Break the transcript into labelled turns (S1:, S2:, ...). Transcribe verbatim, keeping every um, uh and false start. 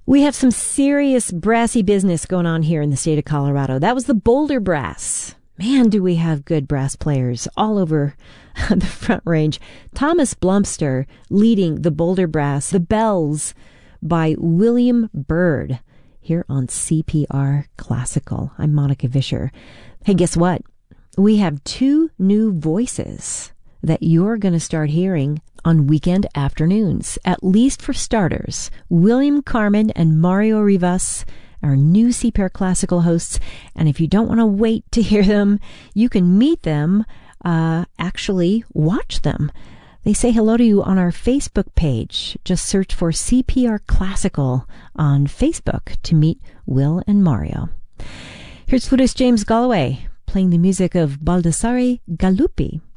S1: We have some serious brassy business going on here in the state of Colorado. That was the Boulder Brass. Man, do we have good brass players all over the Front Range. Thomas Blumster leading the Boulder Brass, The Bells by William Byrd, here on C P R Classical. I'm Monica Vischer. Hey, guess what? We have two new voices that you're going to start hearing on weekend afternoons, at least for starters. William Carmen and Mario Rivas, our new C P R Classical hosts. And if you don't want to wait to hear them, you can meet them, uh, actually watch them. They say hello to you on our Facebook page. Just search for C P R Classical on Facebook to meet Will and Mario. Here's flutist James Galloway playing the music of Baldassare Galuppi.